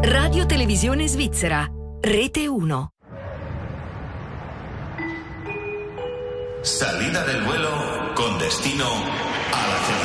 Radio Televisione Svizzera, Rete 1. Salida del vuelo con destino a la ciudad.